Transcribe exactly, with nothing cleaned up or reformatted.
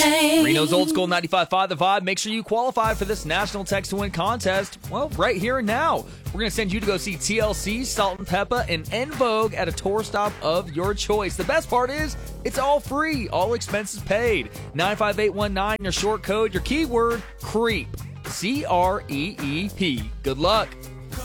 Reno's Old School ninety-five point five The Vibe. Make sure you qualify for this National Text to Win contest, well, right here and now. We're going to send you to go see T L C, Salt and Peppa, and En Vogue at a tour stop of your choice. The best part is, it's all free, all expenses paid. nine five eight one nine, your short code, your keyword, CREEP. C R E E P. Good luck.